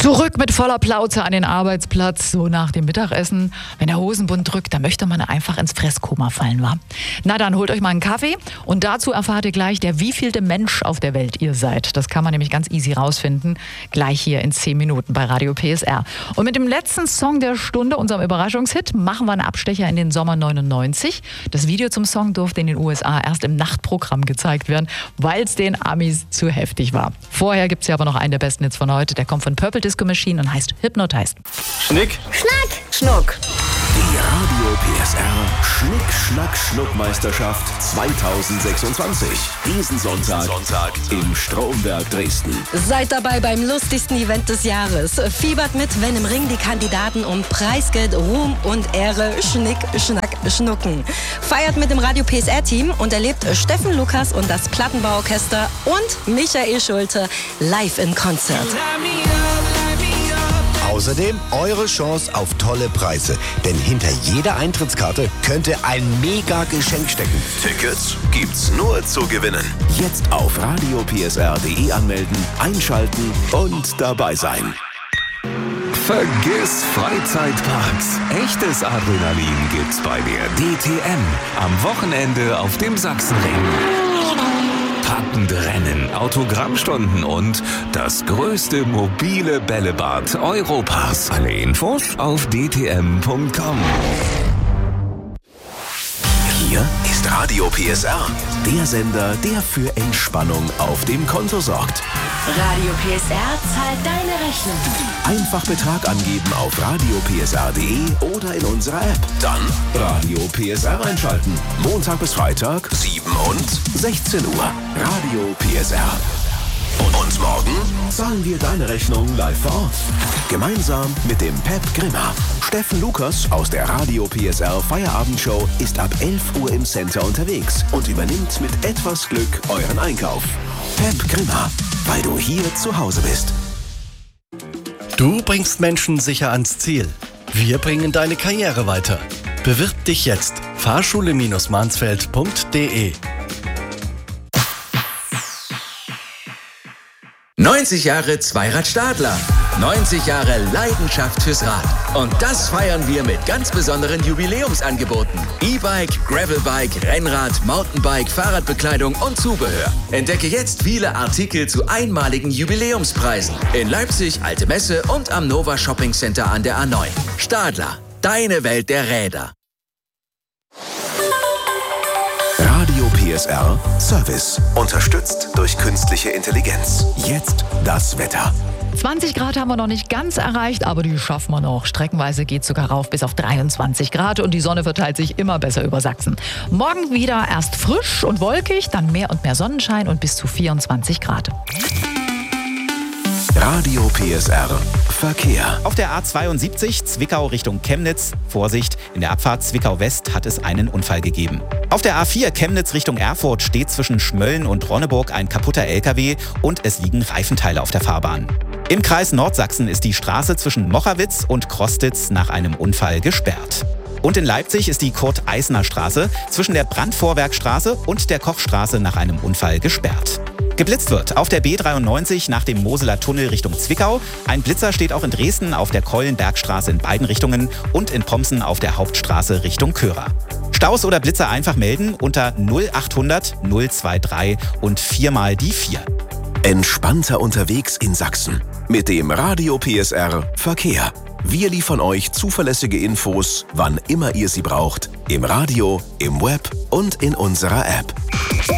Zurück mit voller Plauze an den Arbeitsplatz, so nach dem Mittagessen. Wenn der Hosenbund drückt, dann möchte man einfach ins Fresskoma fallen, wa? Na dann, holt euch mal einen Kaffee und dazu erfahrt ihr gleich, der wievielte Mensch auf der Welt ihr seid. Das kann man nämlich ganz easy rausfinden, gleich hier in 10 Minuten bei Radio PSR. Und mit dem letzten Song der Stunde, unserem Überraschungshit, machen wir einen Abstecher in den Sommer 99. Das Video zum Song durfte in den USA erst im Nachtprogramm gezeigt werden, weil es den Amis zu heftig war. Vorher gibt es ja aber noch einen der besten Hits von heute, der kommt von Purple Disco Machine und heißt Hypnotized. Schnick, Schnack, Schnuck. Die Radio PSR Schnick-Schnack-Schnuck-Meisterschaft 2026. Diesen Sonntag im Stromberg Dresden. Seid dabei beim lustigsten Event des Jahres. Fiebert mit, wenn im Ring die Kandidaten um Preisgeld, Ruhm und Ehre Schnick, Schnack, Schnucken. Feiert mit dem Radio PSR-Team und erlebt Steffen Lukas und das Plattenbauorchester und Michael Schulte live in Konzert. Außerdem eure Chance auf tolle Preise. Denn hinter jeder Eintrittskarte könnte ein Mega-Geschenk stecken. Tickets gibt's nur zu gewinnen. Jetzt auf radiopsr.de anmelden, einschalten und dabei sein. Vergiss Freizeitparks. Echtes Adrenalin gibt's bei der DTM. Am Wochenende auf dem Sachsenring. Packende Rennen, Autogrammstunden und das größte mobile Bällebad Europas. Alle Infos auf dtm.com. Hier ist Radio PSR, der Sender, der für Entspannung auf dem Konto sorgt. Radio PSR zahlt deine Rechnung. Einfach Betrag angeben auf radiopsr.de oder in unserer App. Dann Radio PSR einschalten. Montag bis Freitag, 7 und 16 Uhr. Radio PSR. Und morgen zahlen wir deine Rechnung live vor Ort. Gemeinsam mit dem Pep Grimmer. Steffen Lukas aus der Radio PSR Feierabendshow ist ab 11 Uhr im Center unterwegs und übernimmt mit etwas Glück euren Einkauf. Pep Grimmer, weil du hier zu Hause bist. Du bringst Menschen sicher ans Ziel. Wir bringen deine Karriere weiter. Bewirb dich jetzt. Fahrschule-mansfeld.de 90 Jahre Zweirad-Stadler. 90 Jahre Leidenschaft fürs Rad. Und das feiern wir mit ganz besonderen Jubiläumsangeboten. E-Bike, Gravelbike, Rennrad, Mountainbike, Fahrradbekleidung und Zubehör. Entdecke jetzt viele Artikel zu einmaligen Jubiläumspreisen. In Leipzig, Alte Messe und am Nova Shopping Center an der A9. Stadler, deine Welt der Räder. Radio PSR Service. Unterstützt durch künstliche Intelligenz. Jetzt das Wetter. 20 Grad haben wir noch nicht ganz erreicht, aber die schaffen wir noch. Streckenweise geht es sogar rauf bis auf 23 Grad und die Sonne verteilt sich immer besser über Sachsen. Morgen wieder erst frisch und wolkig, dann mehr und mehr Sonnenschein und bis zu 24 Grad. Radio PSR Verkehr. Auf der A72 Zwickau Richtung Chemnitz. Vorsicht, in der Abfahrt Zwickau West hat es einen Unfall gegeben. Auf der A4 Chemnitz Richtung Erfurt steht zwischen Schmölln und Ronneburg ein kaputter LKW und es liegen Reifenteile auf der Fahrbahn. Im Kreis Nordsachsen ist die Straße zwischen Mochawitz und Krostitz nach einem Unfall gesperrt. Und in Leipzig ist die Kurt-Eisner-Straße zwischen der Brandvorwerkstraße und der Kochstraße nach einem Unfall gesperrt. Geblitzt wird auf der B93 nach dem Moseler Tunnel Richtung Zwickau. Ein Blitzer steht auch in Dresden auf der Keulenbergstraße in beiden Richtungen und in Pomsen auf der Hauptstraße Richtung Körer. Staus oder Blitzer einfach melden unter 0800 023 und 4 mal die 4. Entspannter unterwegs in Sachsen. Mit dem Radio PSR Verkehr. Wir liefern euch zuverlässige Infos, wann immer ihr sie braucht. Im Radio, im Web und in unserer App.